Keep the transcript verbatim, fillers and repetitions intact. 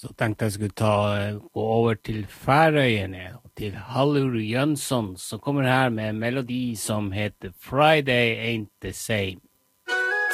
Så tenkte jeg skulle ta, gå over til Færøyene, og til Hallur Jønsson, som kommer her med en melodi som heter Friday Ain't the Same.